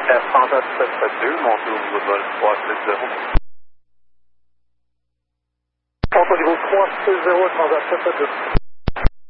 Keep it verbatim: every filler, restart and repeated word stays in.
Air Transat sept sept deux, montez au niveau de vol trois six zéro. Monte au niveau trois six zéro, Transat sept sept deux.